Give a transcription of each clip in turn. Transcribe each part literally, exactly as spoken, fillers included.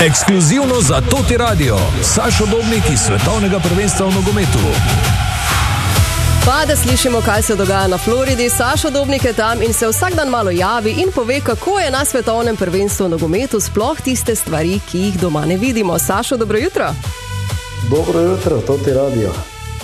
Ekskluzivno za Toti Radio, Sašo Dobnik iz svetovnega prvenstva v nogometu. Pa da slišimo, kaj se dogaja na Floridi. Sašo Dobnik je tam in se vsak dan malo javi in pove, kako je na svetovnem prvenstvu v nogometu, sploh tiste stvari, ki jih doma ne vidimo. Sašo, dobro jutro. Dobro jutro, Toti Radio.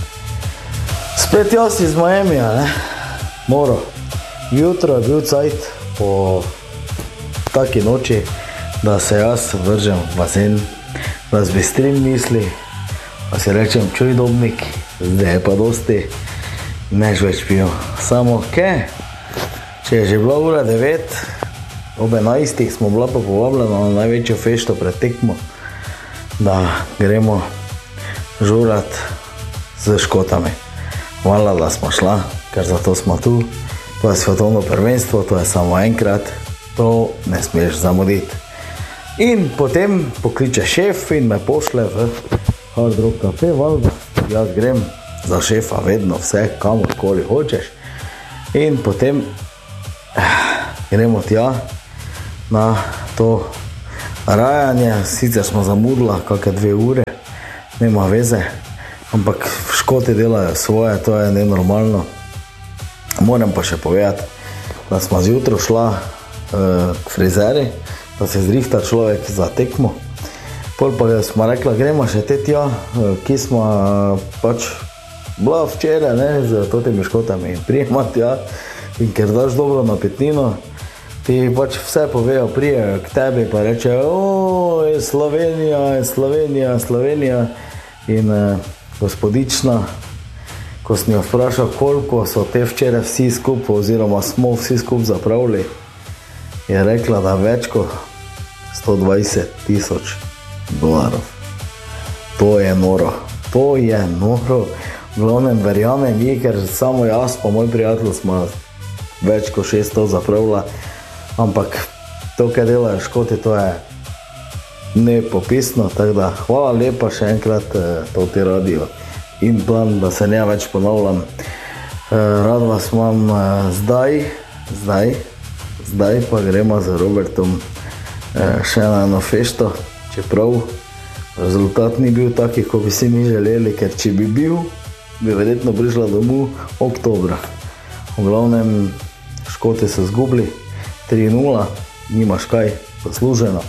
Spet jaz iz Miamija, ne? Moro. Jutro je bil cajt po taki noči, da se jaz vržem v bazen, da zbistrim misli, pa si rečem, čuj Dobnik, zdaj je pa dosti, neš več pil. Samo kaj, če je že bila ura devet, ob enajstih smo bila pa povabljena na največjo fešto pred tekmo, da gremo žurat z Škotami. Hvala, da smo šla, ker zato smo tu. To je svetovno prvenstvo, to je samo enkrat, to ne smeš zamuditi. In potem pokliče šef in me pošle v Hard Rock Cafe, valjda. Jaz grem za šefa vedno vse, kamorkoli hočeš. In potem gremo tja na to rajanje. Sicer smo zamudila kakšne dve ure, nema veze, ampak Škoti delajo svoje, to je nenormalno. Moram pa še povedati, da smo zjutro šla uh, k frizeri, da se zrihta človek za tekmo. Pol pa smo rekla, gremo še te tja, uh, ki smo uh, pač bila včeraj, ne, z totimi Škotami. Prijema tja in ker daš dobro napitnino, ti pač vse povejo, prijejo k tebi pa rečejo, o, je Slovenija, je Slovenija, Slovenija. In uh, gospodična, ko sem jo vprašal, koliko so te včeraj vsi skup, oziroma smo vsi skup zapravili, je rekla, da več kot sto dvajset tisoč dolarov. To je noro, to je noro. V glavnem verjamem ji, ker samo jaz pa moj prijatelj smo več kot šeststo zapravila, ampak to, kaj delajo Škoti, to je nepopisno, tako da hvala lepa še enkrat eh, Toti Radio. In plan, da se ne več ponavljam. Rad vas imam zdaj, zdaj, zdaj pa gremo z Robertom še na eno fešto, čeprav rezultat ni bil taki, ko bi si mi želeli, ker če bi bil, bi verjetno prišla domov oktobra. V glavnem Škoti so zgubili tri nula, nimaš kaj posluženo.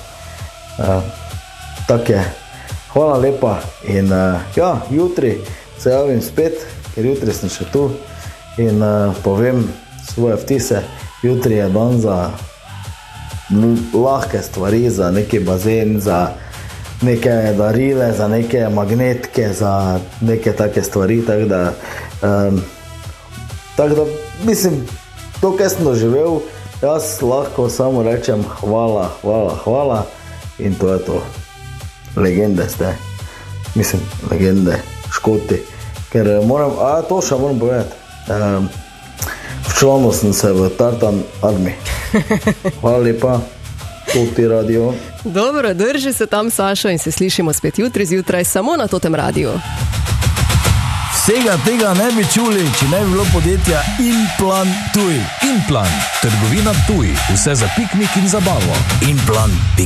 Tak je. Hvala lepa in uh, ja, jutri se javim spet, ker jutri sem še tu in uh, povem svoje vtise. Jutri je dan za lahke stvari, za neki bazen, za neke darile, za neke magnetke, za neke take stvari, tako da, um, tak da mislim, to, kaj sem doživel, jaz lahko samo rečem hvala, hvala, hvala in to je to. Legende ste, mislim, legende, Škoti, ker moram, a to še moram povedati, um, včlanil sem se v Tartan Army. Hvala lepa, Toti Radio. Dobro, drži se tam, Sašo, in se slišimo spet jutri zjutraj samo na Totem Radiu. Vsega tega ne bi čuli, če ne bi bilo podjetja Inplan Tuj. Inplan, trgovina Tuj, vse za piknik in zabavo. Inplan.